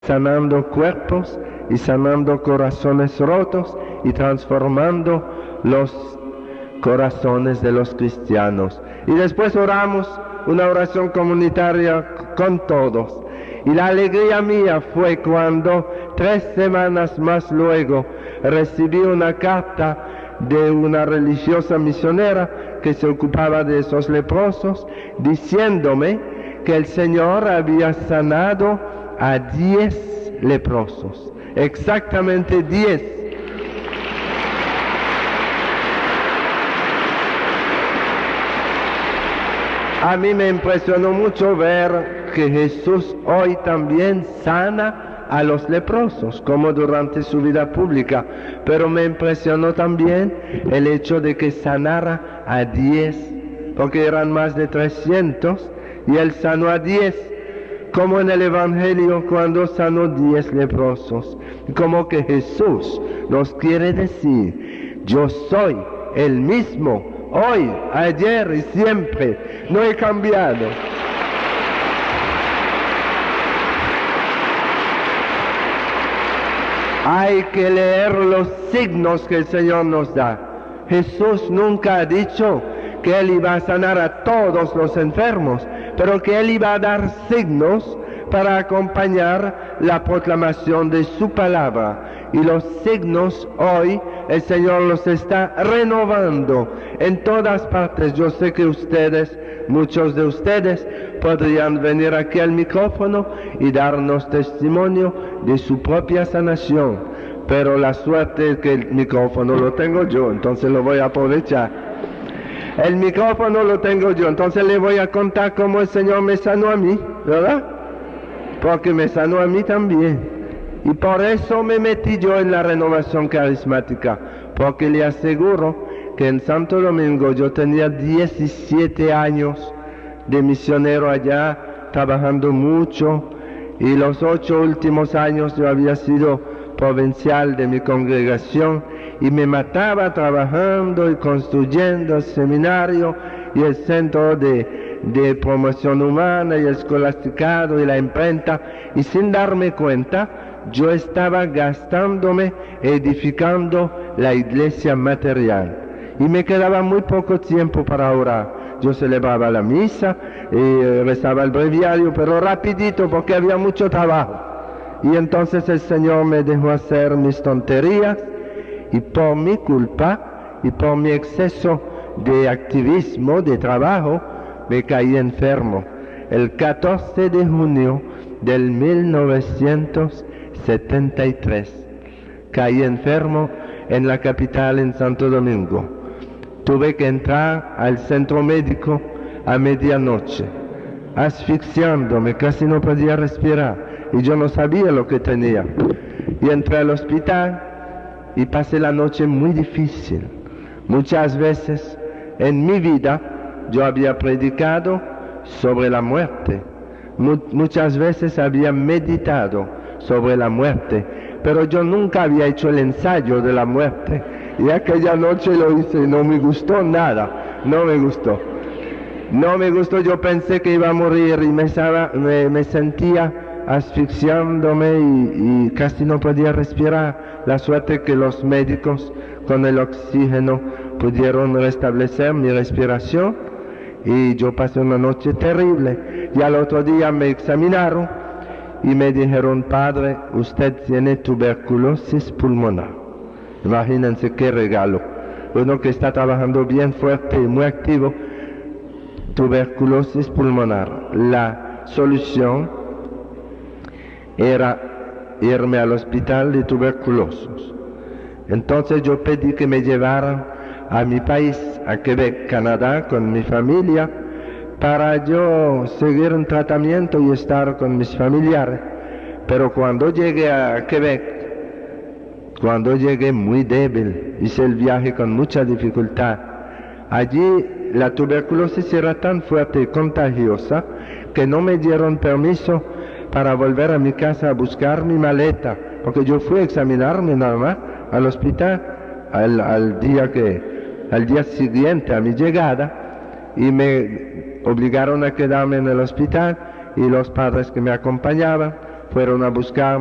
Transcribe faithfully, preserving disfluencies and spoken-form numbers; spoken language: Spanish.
sanando cuerpos y sanando corazones rotos y transformando los corazones de los cristianos. Y después oramos una oración comunitaria con todos. Y la alegría mía fue cuando tres semanas más luego recibí una carta de una religiosa misionera que se ocupaba de esos leprosos, diciéndome que el Señor había sanado a diez leprosos, exactamente diez. A mí me impresionó mucho ver que Jesús hoy también sana a los leprosos, como durante su vida pública, pero me impresionó también el hecho de que sanara a diez, porque eran más de trescientos, y él sanó a diez, como en el Evangelio cuando sanó diez leprosos, como que Jesús nos quiere decir: yo soy el mismo, hoy, ayer y siempre, no he cambiado. Hay que leer los signos que el Señor nos da. Jesús nunca ha dicho que Él iba a sanar a todos los enfermos, pero que Él iba a dar signos para acompañar la proclamación de su palabra. Y los signos hoy el Señor los está renovando en todas partes. Yo sé que ustedes, muchos de ustedes, podrían venir aquí al micrófono y darnos testimonio de su propia sanación, pero la suerte es que el micrófono lo tengo yo, entonces lo voy a aprovechar. El micrófono lo tengo yo, entonces le voy a contar cómo el Señor me sanó a mí, ¿verdad? Porque me sanó a mí también. Y por eso me metí yo en la renovación carismática, porque le aseguro que en Santo Domingo yo tenía diecisiete años de misionero allá, trabajando mucho, y los ocho últimos años yo había sido provincial de mi congregación, y me mataba trabajando y construyendo el seminario y el centro de, de promoción humana y el escolasticado y la imprenta, y sin darme cuenta yo estaba gastándome edificando la iglesia material, y me quedaba muy poco tiempo para orar. Yo celebraba la misa y rezaba el breviario, pero rapidito porque había mucho trabajo. Y entonces el Señor me dejó hacer mis tonterías, y por mi culpa y por mi exceso de activismo, de trabajo, me caí enfermo. El catorce de junio del mil novecientos setenta y tres caí enfermo en la capital, en Santo Domingo. Tuve que entrar al centro médico a medianoche, asfixiándome, casi no podía respirar, y yo no sabía lo que tenía. Y entré al hospital y pasé la noche muy difícil. Muchas veces en mi vida yo había predicado sobre la muerte, muchas veces había meditado sobre la muerte, pero yo nunca había hecho el ensayo de la muerte. Y aquella noche lo hice y no me gustó nada, no me gustó. No me gustó, yo pensé que iba a morir y me, estaba, me, me sentía asfixiándome y, y casi no podía respirar. La suerte que los médicos con el oxígeno pudieron restablecer mi respiración, y yo pasé una noche terrible. Y al otro día me examinaron y me dijeron: padre, usted tiene tuberculosis pulmonar. Imagínense qué regalo. Uno que está trabajando bien fuerte y muy activo, tuberculosis pulmonar. La solución era irme al hospital de tuberculosos. Entonces yo pedí que me llevaran a mi país, a Quebec, Canadá, con mi familia, para yo seguir un tratamiento y estar con mis familiares. Pero cuando llegué a Quebec, Cuando llegué muy débil, hice el viaje con mucha dificultad. Allí la tuberculosis era tan fuerte y contagiosa que no me dieron permiso para volver a mi casa a buscar mi maleta, porque yo fui a examinarme nada más al hospital al, al, día que, al día siguiente a mi llegada, y me obligaron a quedarme en el hospital, y los padres que me acompañaban fueron a buscar